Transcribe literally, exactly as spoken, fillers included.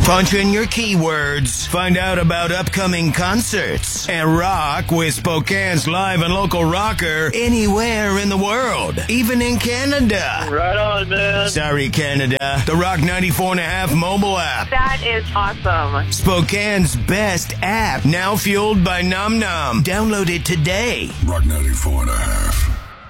Punch in your keywords, find out about upcoming concerts, and rock with Spokane's live and local rocker anywhere in the world, even in Canada. Right on, man. Sorry, Canada. The Rock ninety-four and a half mobile app. That is awesome. Spokane's best app, now fueled by Num Num. Download it today. Rock ninety-four and a half.